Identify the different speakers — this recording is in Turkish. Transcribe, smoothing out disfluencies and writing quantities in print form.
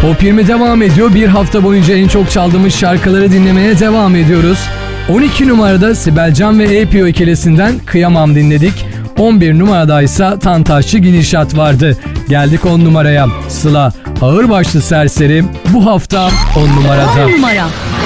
Speaker 1: Top 20 devam ediyor. Bir hafta boyunca en çok çaldığımız şarkıları dinlemeye devam ediyoruz. 12 numarada Sibel Can ve APO ikilisinden Kıyamam dinledik. 11 numarada ise Tantaşçı Gidişat vardı. Geldik 10 numaraya. Sıla Ağırbaşlı Serseri bu hafta 10 numarada.
Speaker 2: 10 numara.